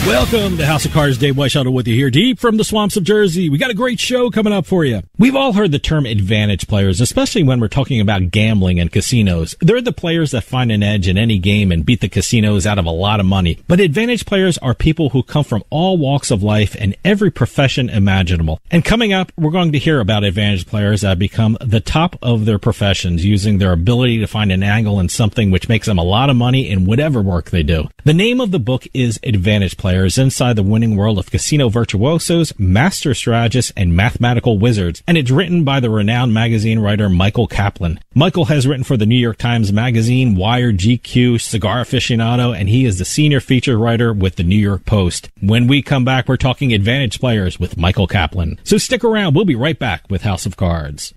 Welcome to House of Cards. Dave Weishuttle with you here, deep from the swamps of Jersey. We got a great show coming up for you. We've all heard the term advantage players, especially when we're talking about gambling and casinos. They're the players that find an edge in any game and beat the casinos out of a lot of money. But advantage players are people who come from all walks of life and every profession imaginable. And coming up, we're going to hear about advantage players that become the top of their professions, using their ability to find an angle in something which makes them a lot of money in whatever work they do. The name of the book is Advantage Players: Inside the Winning World of Casino Virtuosos, Master Strategists, and Mathematical Wizards, and it's written by the renowned magazine writer Michael Kaplan. Michael has written for the New York Times Magazine, Wired, GQ, Cigar Aficionado, and he is the senior feature writer with the New York Post. When we come back, we're talking advantage players with Michael Kaplan. So stick around. We'll be right back with House of Cards.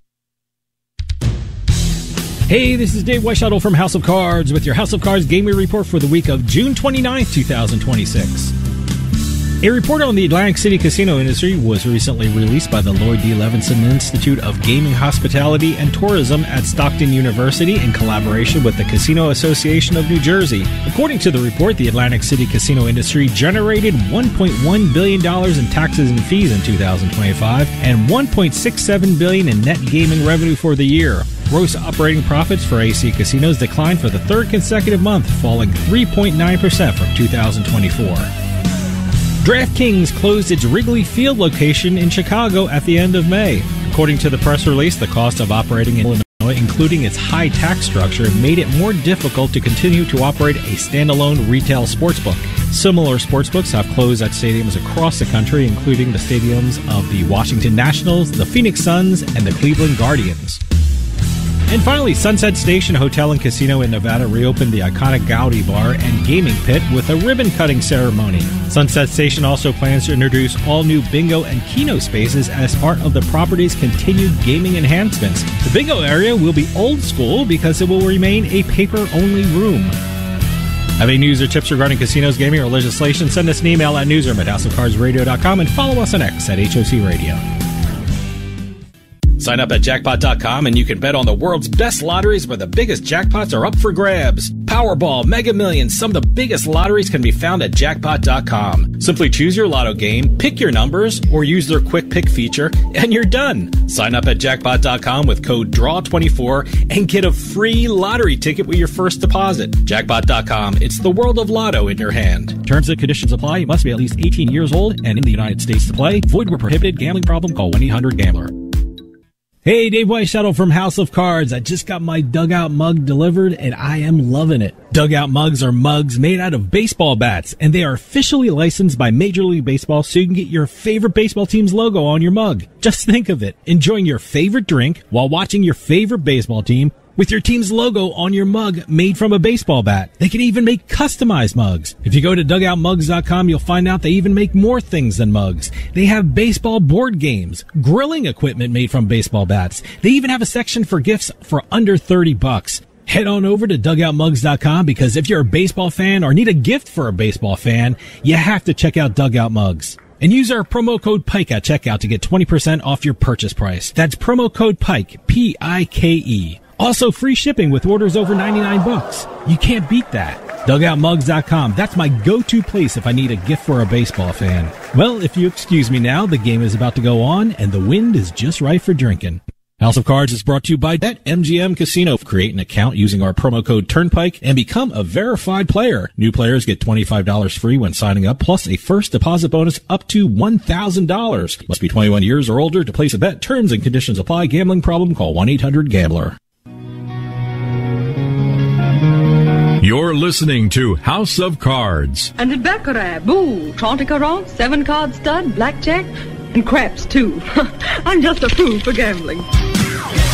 Hey, this is Dave Weishuttle from House of Cards with your House of Cards Gaming Report for the week of June 29th, 2026. A report on the Atlantic City casino industry was recently released by the Lloyd D. Levinson Institute of Gaming, Hospitality, and Tourism at Stockton University in collaboration with the Casino Association of New Jersey. According to the report, the Atlantic City casino industry generated $1.1 billion in taxes and fees in 2025 and $1.67 billion in net gaming revenue for the year. Gross operating profits for AC casinos declined for the third consecutive month, falling 3.9% from 2024. DraftKings closed its Wrigley Field location in Chicago at the end of May. According to the press release, the cost of operating in Illinois, including its high tax structure, made it more difficult to continue to operate a standalone retail sportsbook. Similar sportsbooks have closed at stadiums across the country, including the stadiums of the Washington Nationals, the Phoenix Suns, and the Cleveland Guardians. And finally, Sunset Station Hotel and Casino in Nevada reopened the iconic Gaudi Bar and Gaming Pit with a ribbon-cutting ceremony. Sunset Station also plans to introduce all new bingo and keno spaces as part of the property's continued gaming enhancements. The bingo area will be old school because it will remain a paper-only room. Have any news or tips regarding casinos, gaming, or legislation? Send us an email at newsroom@houseofcardsradio.com and follow us on X at HOC Radio. Sign up at jackpot.com and you can bet on the world's best lotteries where the biggest jackpots are up for grabs. Powerball, Mega Millions, some of the biggest lotteries can be found at jackpot.com. Simply choose your lotto game, pick your numbers, or use their quick pick feature, and you're done. Sign up at jackpot.com with code DRAW24 and get a free lottery ticket with your first deposit. Jackpot.com, it's the world of lotto in your hand. Terms and conditions apply. You must be at least 18 years old and in the United States to play. Void where prohibited. Gambling problem? Call 1-800-GAMBLER. Hey, Dave Weishuttle from House of Cards. I just got my Dugout mug delivered, and I am loving it. Dugout mugs are mugs made out of baseball bats, and they are officially licensed by Major League Baseball so you can get your favorite baseball team's logo on your mug. Just think of it, enjoying your favorite drink while watching your favorite baseball team with your team's logo on your mug made from a baseball bat. They can even make customized mugs. If you go to dugoutmugs.com, you'll find out they even make more things than mugs. They have baseball board games, grilling equipment made from baseball bats. They even have a section for gifts for under $30. Head on over to dugoutmugs.com because if you're a baseball fan or need a gift for a baseball fan, you have to check out Dugout Mugs. And use our promo code PIKE at checkout to get 20% off your purchase price. That's promo code PIKE, P-I-K-E. Also, free shipping with orders over $99. You can't beat that. DugoutMugs.com. That's my go-to place if I need a gift for a baseball fan. Well, if you excuse me now, the game is about to go on, and the wind is just right for drinking. House of Cards is brought to you by BetMGM Casino. Create an account using our promo code TURNPIKE and become a verified player. New players get $25 free when signing up, plus a first deposit bonus up to $1,000. Must be 21 years or older to place a bet. Terms and conditions apply. Gambling problem? Call 1-800-GAMBLER. You're listening to House of Cards. And at Baccarat, boo, 30 carats, 7-card stud, blackjack, and craps, too. I'm just a fool for gambling.